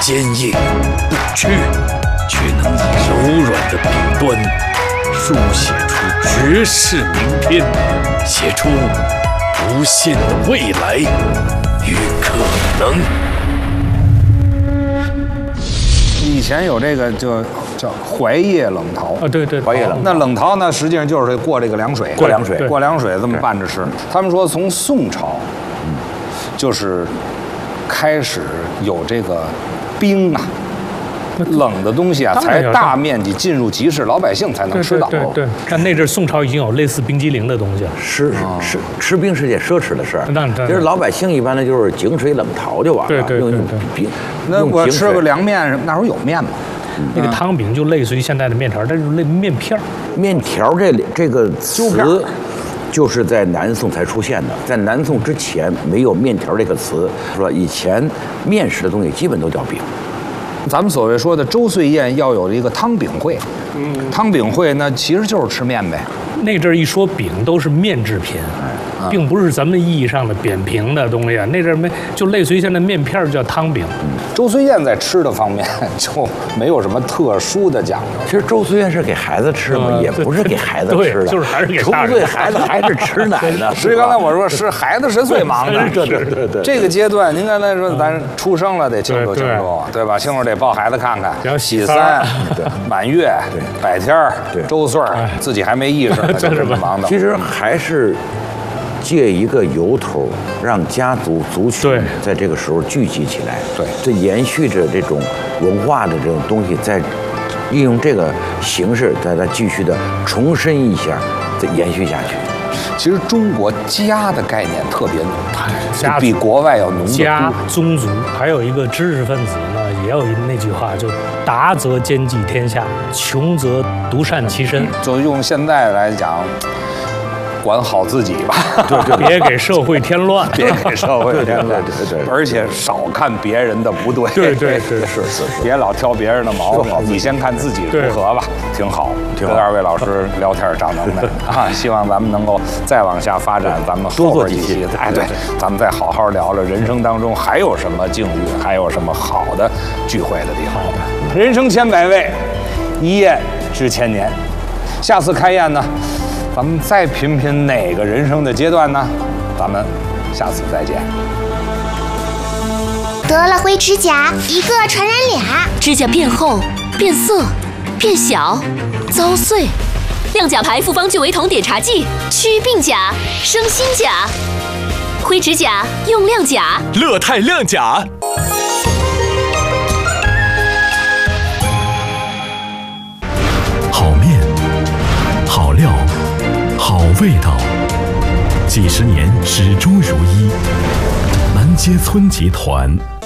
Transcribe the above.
坚硬不屈，却能以柔软的笔端书写出绝世名篇，写出无限的未来与可能。 以前有这个就叫怀夜冷淘啊，对对， 怀夜冷。 那冷淘呢，实际上就是过这个凉水， 过凉水， 过凉水这么拌着吃。他们说从宋朝，就是开始有这个冰啊。冷的东西啊，才大面积进入集市，老百姓才能吃到。 对，但那阵宋朝已经有类似冰激凌的东西了。 吃冰是件奢侈的事儿。其实老百姓一般的就是井水冷淘就完了，用冰。 那我吃个凉面，那时候有面吗？ 那个汤饼就类似于现在的面条，但是那面片儿。 面条这个词就是在南宋才出现的，在南宋之前没有面条这个词，是吧？以前面食的东西基本都叫饼。 咱们所谓说的周岁宴要有一个汤饼会，汤饼会那其实就是吃面呗。 那阵儿一说饼都是面制品，并不是咱们意义上的扁平的东西。那阵儿就类似于现在面片叫汤饼。 周岁宴在吃的方面就没有什么特殊的讲究。 其实周岁宴是给孩子吃嘛，也不是给孩子吃的， 就是还是给周岁孩子还是吃奶的。 所以刚才我说是孩子是最忙的， 对。 这个阶段，您刚才说咱出生了得庆祝庆祝，对吧？庆祝得抱孩子看看，喜三、满月、百天儿、周岁，自己还没意识。 就是忙的， 其实还是借一个由头，让家族族群在这个时候聚集起来，这延续着这种文化的这种东西，再利用这个形式，再继续的重申一下，再延续下去。 其实中国家的概念特别浓，比国外要浓得多。 家、宗族，还有一个知识分子呢，也有那句话，就达则兼济天下，穷则独善其身。 就用现在来讲，管好自己吧， 对，别给社会添乱， 别给社会添乱， 对， 而且少看别人的不对， 对，是， 别老挑别人的毛病，你先看自己如何吧，挺好。跟二位老师聊天长能耐啊，希望咱们能够再往下发展，咱们后边几期，对，咱们再好好聊聊人生当中还有什么境遇，还有什么好的聚会的地方。人生千百味，一宴值千年。下次开宴呢，咱们再品品哪个人生的阶段呢？咱们下次再见。 得了灰指甲，一个传染俩， 指甲变厚、变色、变小、遭碎。亮甲牌复方聚维酮碘茶剂，祛病甲、生新甲。灰指甲用亮甲， 乐泰亮甲。好面，好料，好味道，几十年始终如一。南街村集团。